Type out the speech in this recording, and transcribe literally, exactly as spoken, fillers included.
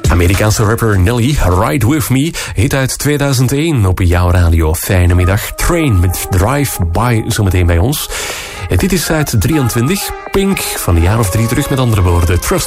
Amerikaanse rapper Nelly, Ride With Me, hit uit tweeduizend één op jouw radio. Fijne middag. Train met Drive By zometeen bij ons. En dit is uit drieëntwintig. Pink van een jaar of drie terug, met andere woorden. Trust